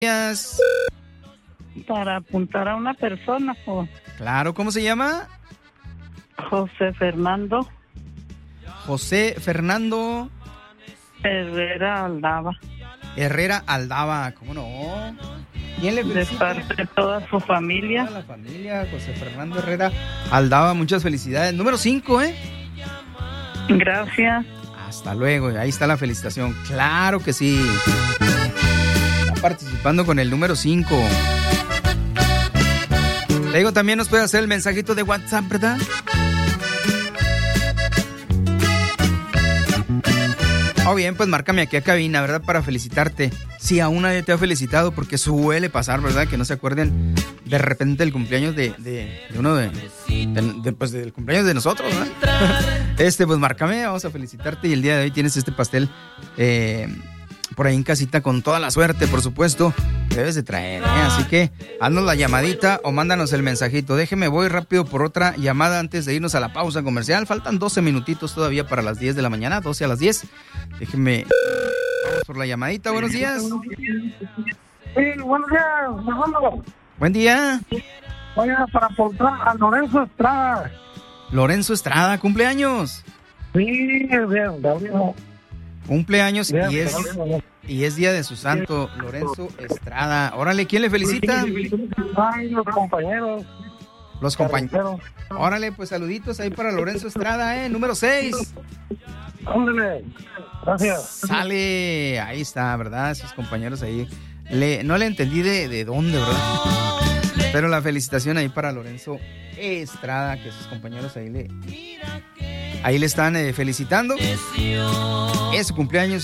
días. Para apuntar a una persona, Claro, ¿cómo se llama? José Fernando José Fernando Herrera Aldaba, Herrera Aldaba, ¿cómo no? ¿Quién le de felicita? parte de toda su familia. Toda la familia, José Fernando Herrera Aldaba, muchas felicidades. Número 5, ¿eh? Gracias. Hasta luego, ahí está la felicitación. Claro que sí. Está participando con el número 5. Le digo, también nos puede hacer el mensajito de WhatsApp, ¿verdad? Oh, bien, pues márcame aquí a cabina, ¿verdad? Para felicitarte. Si aún nadie te ha felicitado, porque suele pasar, ¿verdad? Que no se acuerden de repente del cumpleaños de uno pues del cumpleaños de nosotros, ¿verdad? Pues márcame, vamos a felicitarte. Y el día de hoy tienes este pastel por ahí en casita con toda la suerte, por supuesto, que debes de traer, ¿eh? Así que haznos la llamadita o mándanos el mensajito. Déjeme, voy rápido por otra llamada antes de irnos a la pausa comercial. Faltan 12 minutitos todavía para las 10 de la mañana, 12 a las 10. Déjeme, vamos por la llamadita. Buenos días. Sí, buenos días, Fernando. Buen día. Voy a para apuntar a Lorenzo Estrada. Lorenzo Estrada, cumpleaños. Sí, bien, Gabriel. Cumpleaños Bien, y es día de su santo, Lorenzo Estrada. Órale, ¿quién le felicita? Ay, los compañeros. Los compañeros. Órale, pues saluditos ahí para Lorenzo Estrada, número 6. Ándale, gracias. Sale, ahí está, ¿verdad? Sus compañeros ahí. No le entendí de dónde, ¿verdad? Pero la felicitación ahí para Lorenzo Estrada, que sus compañeros ahí le están felicitando. Es su cumpleaños.